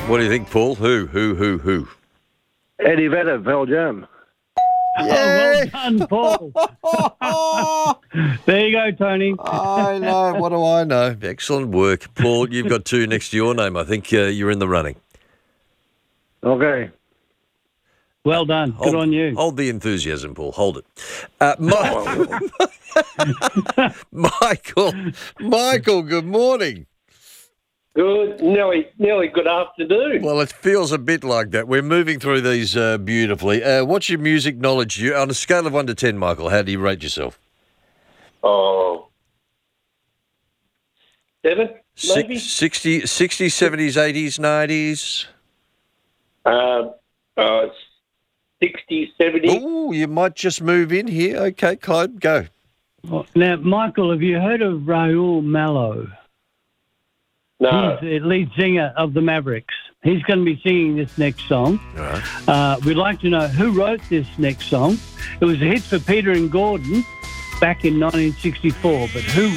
What do you think, Paul? Who? Eddie Vedder, Pearl Jam. Oh, well done, Paul. There you go, Tony. I know. What do I know? Excellent work. Paul, you've got 2 next to your name. I think you're in the running. Okay. Well done. Good on you. Hold the enthusiasm, Paul. Hold it. Michael, good morning. Good, nearly good afternoon. Well, it feels a bit like that. We're moving through these beautifully. What's your music knowledge? On a scale of 1 to 10, Michael, how do you rate yourself? Oh, 7, maybe? 60s, 70s, 80s, 90s? 60, 70. Oh, you might just move in here. Okay, Clyde, go. Now, Michael, have you heard of Raul Malo? No. He's the lead singer of the Mavericks. He's going to be singing this next song. All right. We'd like to know who wrote this next song. It was a hit for Peter and Gordon back in 1964, but who